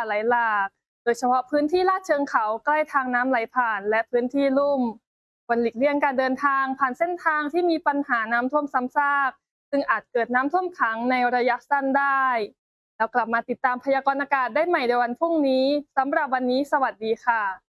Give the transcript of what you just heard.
ไหลหลากโดยเฉพาะพื้นที่ลาดเชิงเขาใกล้ทางน้ำไหลผ่านและพื้นที่ลุ่มควรหลีกเลี่ยงการเดินทางผ่านเส้นทางที่มีปัญหาน้ำท่วมซ้ำซากซึ่งอาจเกิดน้ำท่วมขังในระยะสั้นได้แล้วกลับมาติดตามพยากรณ์อากาศได้ใหม่ในวันพรุ่งนี้สำหรับวันนี้สวัสดีค่ะ